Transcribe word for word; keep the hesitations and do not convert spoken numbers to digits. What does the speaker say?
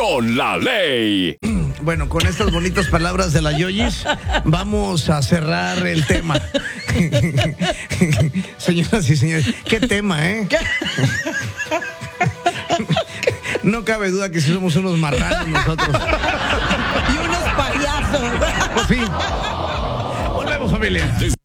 con la ley. Bueno, con estas bonitas palabras de la Yoyis, vamos a cerrar el tema. Señoras y señores, qué tema, ¿eh? ¿Qué? No cabe duda que si somos unos marranos nosotros. Y unos payasos. Pues sí. Volvemos, familia.